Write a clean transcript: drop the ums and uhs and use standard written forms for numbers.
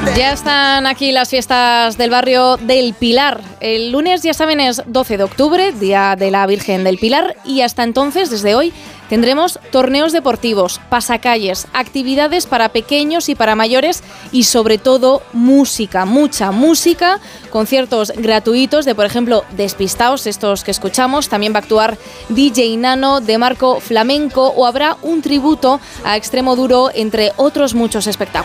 Ya están aquí las fiestas del barrio del Pilar. El lunes, ya saben, es 12 de octubre, Día de la Virgen del Pilar, y hasta entonces, desde hoy, tendremos torneos deportivos, pasacalles, actividades para pequeños y para mayores y, sobre todo, música, mucha música, conciertos gratuitos de, por ejemplo, Despistaos, estos que escuchamos. También va a actuar DJ Nano, de Marco Flamenco, o habrá un tributo a Extremoduro, entre otros muchos espectáculos.